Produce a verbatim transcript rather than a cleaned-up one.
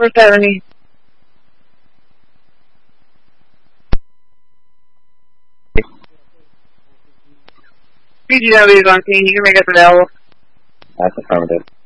four seventy. P G W is on scene. You can make us available. That's affirmative.